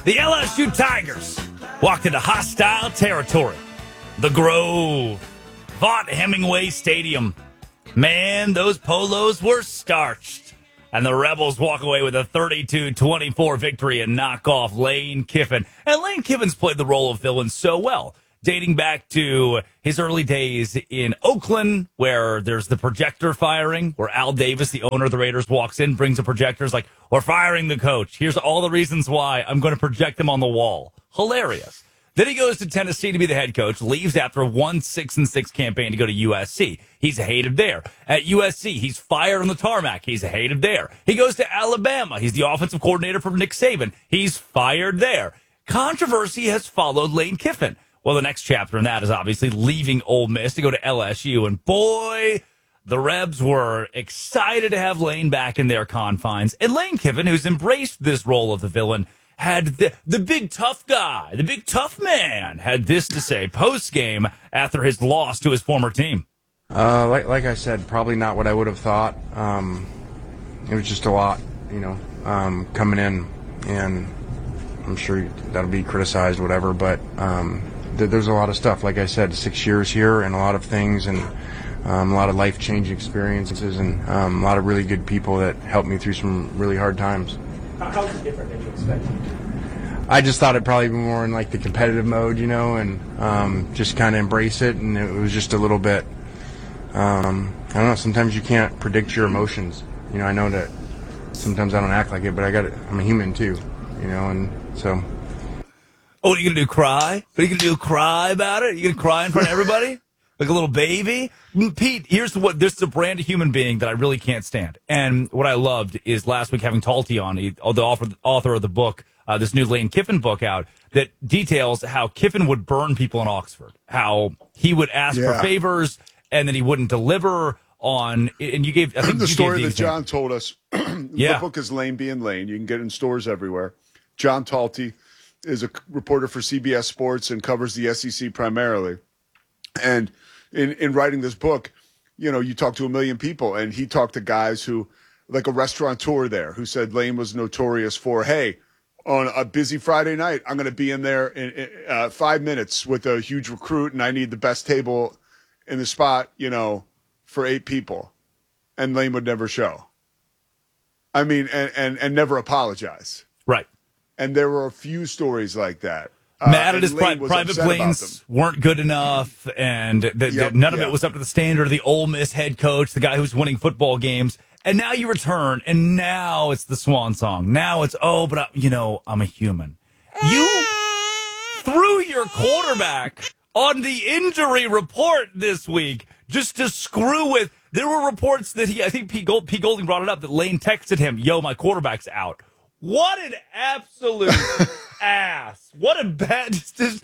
The LSU Tigers walked into hostile territory. The Grove, Vaught Hemingway Stadium. Man, those polos were starched. And the Rebels walk away with a 32-24 victory and knock off Lane Kiffin. And Lane Kiffin's played the role of villain so well, dating back to his early days in Oakland, where there's the projector firing, where Al Davis, the owner of the Raiders, walks in, brings a projector, is like, we're firing the coach. Here's all the reasons why. I'm going to project him on the wall. Hilarious. Then he goes to Tennessee to be the head coach, leaves after one 6-6 campaign to go to USC. He's hated there. At USC, he's fired on the tarmac. He's hated there. He goes to Alabama. He's the offensive coordinator for Nick Saban. He's fired there. Controversy has followed Lane Kiffin. Well, the next chapter in that is obviously leaving Ole Miss to go to LSU. And boy, the Rebs were excited to have Lane back in their confines. And Lane Kiffin, who's embraced this role of the villain, had the big tough guy, the big tough man, had this to say post-game after his loss to his former team. Like I said, probably not what I would have thought. It was just a lot, coming in, and I'm sure that'll be criticized, whatever, but there's a lot of stuff. Like I said, 6 years here and a lot of things, and a lot of life-changing experiences, and a lot of really good people that helped me through some really hard times. How was it different than you expected? I just thought it'd probably be more in like the competitive mode, and just kind of embrace it. And it was just a little bit, I don't know, sometimes you can't predict your emotions. I know that sometimes I don't act like it, but I'm a human too, and so. Oh, what are you going to do, cry? What are you going to do, cry about it? Are you going to cry in front of everybody? Like a little baby? Pete, this is a brand of human being that I really can't stand. And what I loved is last week having Talty on, the author of the book, this new Lane Kiffin book out, that details how Kiffin would burn people in Oxford, how he would ask for favors and then he wouldn't deliver on, and you gave, I think the story that example. John told us. The book is Lane Being Lane. You can get it in stores everywhere. John Talty is a reporter for CBS Sports and covers the SEC primarily. And in writing this book, you talk to a million people, and he talked to guys who, like a restaurateur there, who said Lane was notorious for, hey, on a busy Friday night, I'm going to be in there in 5 minutes with a huge recruit, and I need the best table in the spot, for 8 people. And Lane would never show. I mean, and never apologize. Right. And there were a few stories like that. Mad at his private planes weren't good enough, and none of it was up to the standard of the Ole Miss head coach, the guy who's winning football games. And now you return, and now it's the swan song. Now it's, but I'm a human. You threw your quarterback on the injury report this week just to screw with. There were reports that I think Pete Golding brought it up, that Lane texted him, my quarterback's out. What an absolute ass. What a bad,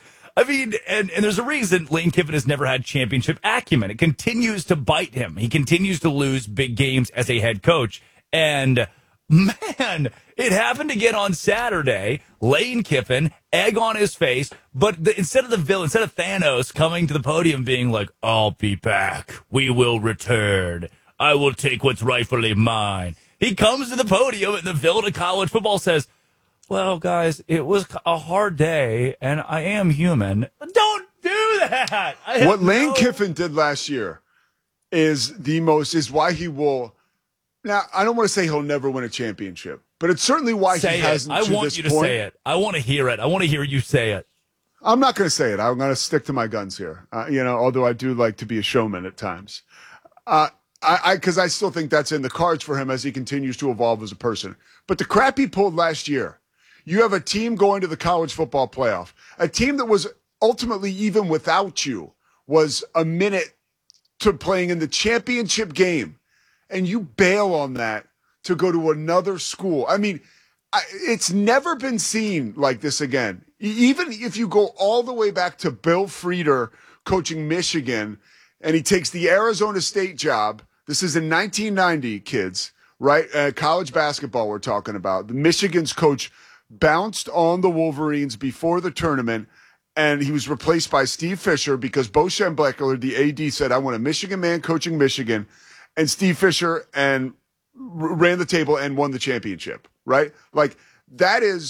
and there's a reason Lane Kiffin has never had championship acumen. It continues to bite him. He continues to lose big games as a head coach. And man, it happened again on Saturday. Lane Kiffin, egg on his face, but instead of Thanos coming to the podium being like, I'll be back. We will return. I will take what's rightfully mine. He comes to the podium and the villain of college football says, well, guys, it was a hard day, and I am human. Don't do that. What Lane Kiffin did last year is why he will. Now, I don't want to say he'll never win a championship, but it's certainly why he hasn't. I want you to say it. I want to hear it. I want to hear you say it. I'm not going to say it. I'm going to stick to my guns here. Although I do like to be a showman at times. Because I still think that's in the cards for him as he continues to evolve as a person. But the crap he pulled last year, you have a team going to the college football playoff, a team that was ultimately, even without you, was a minute to playing in the championship game, and you bail on that to go to another school. I mean, it's never been seen like this again. Even if you go all the way back to Bill Frieder coaching Michigan, and he takes the Arizona State job. This is in 1990, kids, right? College basketball we're talking about. The Michigan's coach bounced on the Wolverines before the tournament, and he was replaced by Steve Fisher because Bo Schembechler, the AD, said, I want a Michigan man coaching Michigan. And Steve Fisher ran the table and won the championship, right? Like, that is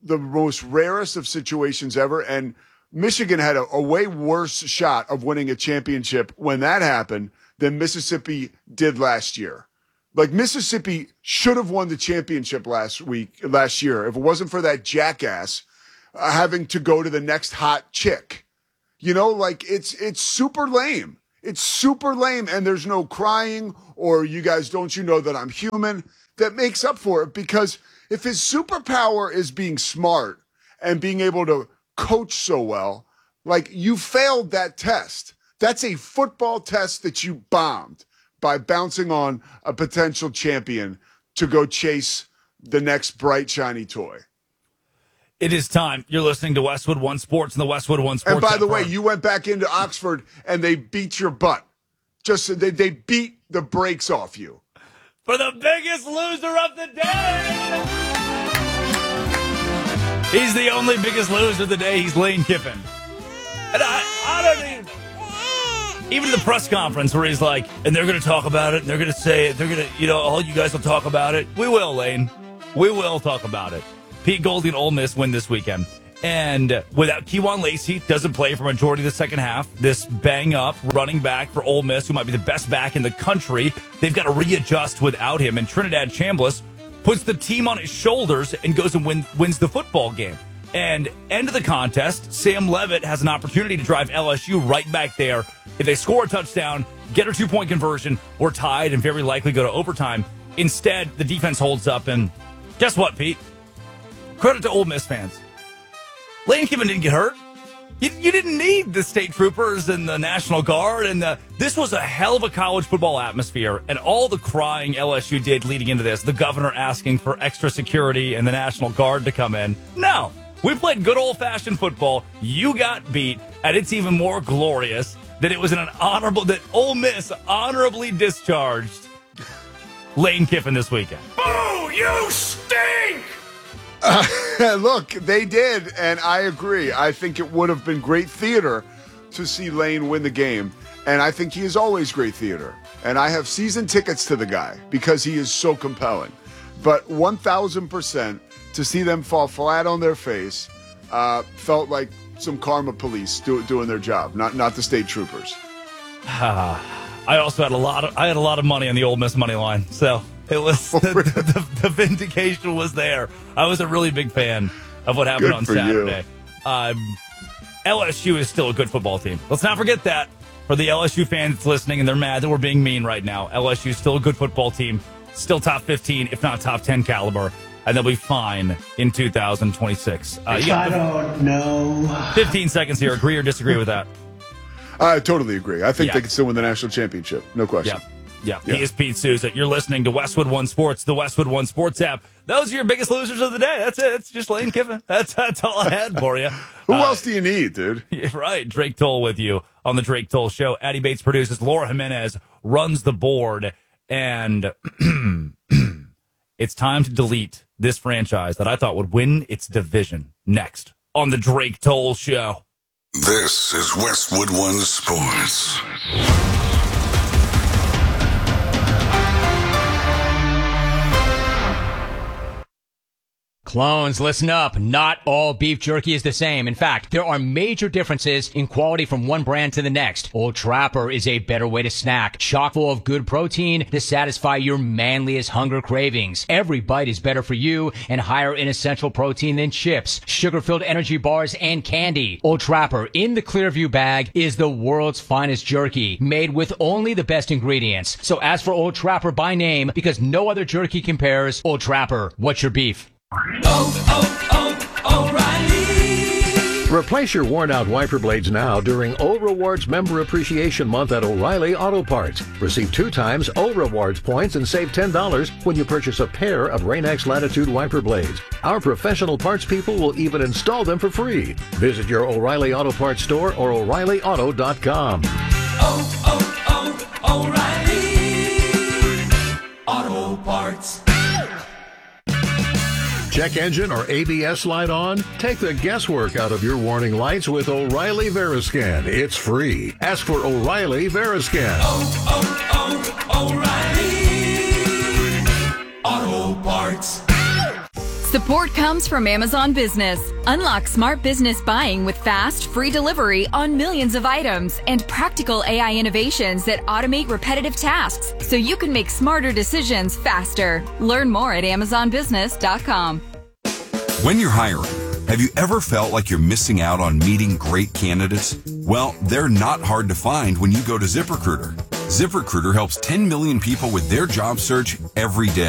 the most rarest of situations ever. And Michigan had a way worse shot of winning a championship when that happened than Mississippi did last year. Like, Mississippi should have won the championship last year if it wasn't for that jackass having to go to the next hot chick. You know, like, it's super lame. It's super lame, and there's no crying or you guys, don't you know that I'm human, that makes up for it. Because if his superpower is being smart and being able to coach so well, like, you failed that test. That's a football test that you bombed by bouncing on a potential champion to go chase the next bright, shiny toy. It is time. You're listening to Westwood One Sports and the Westwood One Sports. And by the way, you went back into Oxford and they beat your butt. They beat the brakes off you. For the biggest loser of the day. He's the only biggest loser of the day. He's Lane Kiffin. And I don't even the press conference where he's like, and they're going to talk about it, and they're going to say it, they're going to, all you guys will talk about it. We will, Lane. We will talk about it. Pete Goldie and Ole Miss win this weekend. And without Kewan Lacey, doesn't play for majority of the second half. This bang-up running back for Ole Miss, who might be the best back in the country, they've got to readjust without him. And Trinidad Chambliss puts the team on his shoulders and goes and wins the football game. And end of the contest, Sam Levitt has an opportunity to drive LSU right back there. If they score a touchdown, get a 2-point conversion, or tied, and very likely go to overtime. Instead, the defense holds up, and guess what, Pete? Credit to Ole Miss fans. Lane Kiffin didn't get hurt. You didn't need the state troopers and the National Guard, and this was a hell of a college football atmosphere, and all the crying LSU did leading into this, the governor asking for extra security and the National Guard to come in. No. We played good old-fashioned football. You got beat, and it's even more glorious that it was that Ole Miss honorably discharged Lane Kiffin this weekend. Boo! You stink! Look, they did, and I agree. I think it would have been great theater to see Lane win the game, and I think he is always great theater. And I have season tickets to the guy because he is so compelling. But 1,000%. To see them fall flat on their face felt like some karma police doing their job, not the state troopers. I also had a lot of money on the Ole Miss money line, so it was the vindication was there. I was a really big fan of what happened on Saturday. LSU is still a good football team. Let's not forget that. For the LSU fans listening, and they're mad that we're being mean right now, LSU is still a good football team, still top 15, if not top 10 caliber. And they'll be fine in 2026. I don't know. 15 seconds here. Agree or disagree with that? I totally agree. I think they can still win the national championship. No question. Yeah. He is Pete Souza. You're listening to Westwood One Sports, the Westwood One Sports app. Those are your biggest losers of the day. That's it. It's just Lane Kiffin. That's all I had for you. Who else do you need, dude? Right. Drake Toll with you on the Drake Toll Show. Addie Bates produces. Laura Jimenez runs the board. And it's time to delete this franchise that I thought would win its division. Next on the Drake Toll Show. This is Westwood One Sports. Clones, listen up. Not all beef jerky is the same. In fact, there are major differences in quality from one brand to the next. Old Trapper is a better way to snack, chock full of good protein to satisfy your manliest hunger cravings. Every bite is better for you and higher in essential protein than chips, sugar-filled energy bars, and candy. Old Trapper in the Clearview bag is the world's finest jerky, made with only the best ingredients. So ask for Old Trapper by name because no other jerky compares. Old Trapper, what's your beef? O'Reilly. Replace your worn-out wiper blades now during O Rewards Member Appreciation Month at O'Reilly Auto Parts. Receive 2 times O Rewards points and save $10 when you purchase a pair of Rain-X Latitude wiper blades. Our professional parts people will even install them for free. Visit your O'Reilly Auto Parts store or O'ReillyAuto.com. O'Reilly Auto Parts. Check engine or ABS light on? Take the guesswork out of your warning lights with O'Reilly Veriscan. It's free. Ask for O'Reilly Veriscan. O'Reilly Auto Parts. Support comes from Amazon Business. Unlock smart business buying with fast, free delivery on millions of items and practical AI innovations that automate repetitive tasks so you can make smarter decisions faster. Learn more at AmazonBusiness.com. When you're hiring, have you ever felt like you're missing out on meeting great candidates? Well, they're not hard to find when you go to ZipRecruiter. ZipRecruiter helps 10 million people with their job search every day.